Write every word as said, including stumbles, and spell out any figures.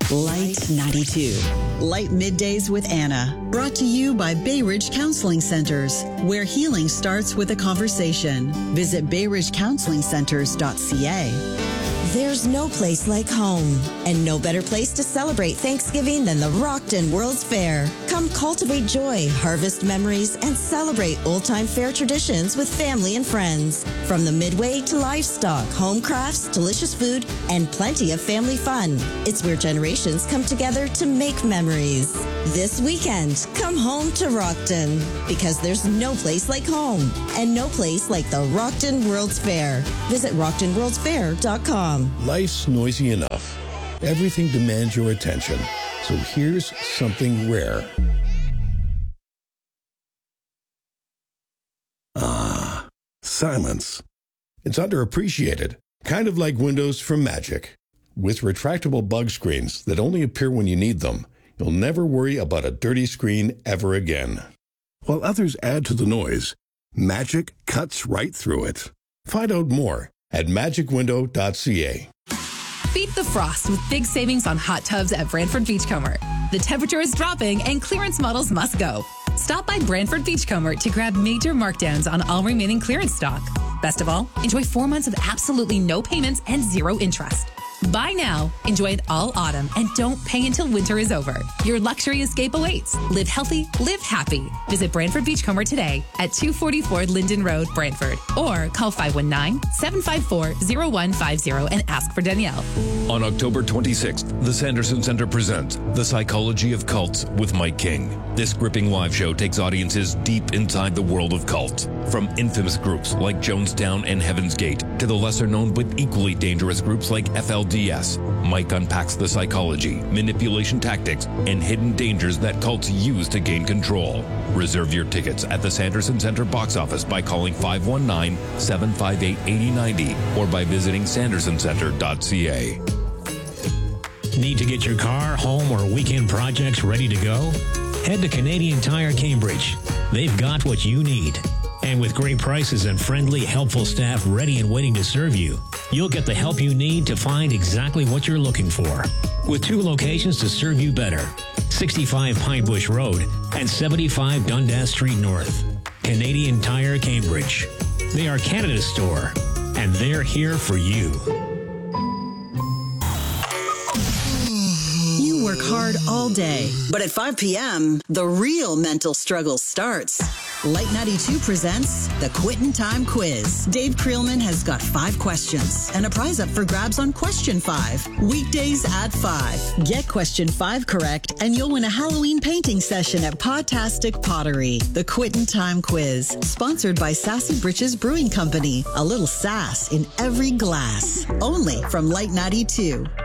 Light ninety-two. Light Middays with Anna. Brought to you by Bay Ridge Counseling Centers, where healing starts with a conversation. Visit bay ridge counseling centers dot c a. There's no place like home, and no better place to celebrate Thanksgiving than the Rockton World's Fair. Come cultivate joy, harvest memories, and celebrate old-time fair traditions with family and friends. From the midway to livestock, home crafts, delicious food, and plenty of family fun. It's where generations come together to make memories. This weekend, come home to Rockton, because there's no place like home, and no place like the Rockton World's Fair. Visit rockton worlds fair dot com. Life's noisy enough. Everything demands your attention. So here's something rare. Ah, silence. It's underappreciated, kind of like windows from Magic. With retractable bug screens that only appear when you need them, you'll never worry about a dirty screen ever again. While others add to the noise, Magic cuts right through it. Find out more at magic window dot c a. Beat the frost with big savings on hot tubs at Brantford Beachcomber. The temperature is dropping and clearance models must go. Stop by Brantford Beachcomber to grab major markdowns on all remaining clearance stock. Best of all, enjoy four months of absolutely no payments and zero interest. Buy now, enjoy it all autumn, and don't pay until winter is over. Your luxury escape awaits. Live healthy, live happy. Visit Brantford Beachcomber today at two forty-four Linden Road, Brantford, or call five one nine, seven five four, zero one five zero and ask for Danielle. On October twenty-sixth, the Sanderson Center presents The Psychology of Cults with Mike King. This gripping live show takes audiences deep inside the world of cults. From infamous groups like Jonestown and Heaven's Gate to the lesser-known but equally dangerous groups like F L D S, Mike unpacks the psychology, manipulation tactics, and hidden dangers that cults use to gain control. Reserve your tickets at the Sanderson Center box office by calling five one nine, seven five eight, eight zero nine zero or by visiting sanderson center dot c a. Need to get your car, home, or weekend projects ready to go? Head to Canadian Tire Cambridge. They've got what you need. And with great prices and friendly, helpful staff ready and waiting to serve you, you'll get the help you need to find exactly what you're looking for. With two locations to serve you better, sixty-five Pine Bush Road and seventy-five Dundas Street North. Canadian Tire Cambridge. They are Canada's store, and they're here for you. You work hard all day, but at five p.m., the real mental struggle starts. Light ninety-two presents the Quittin' Time Quiz. Dave Creelman has got five questions and a prize up for grabs on question five. Weekdays at five. Get question five correct and you'll win a Halloween painting session at Potastic Pottery. The Quittin' Time Quiz, sponsored by Sassy Britches Brewing Company. A little sass in every glass. Only from Light ninety-two.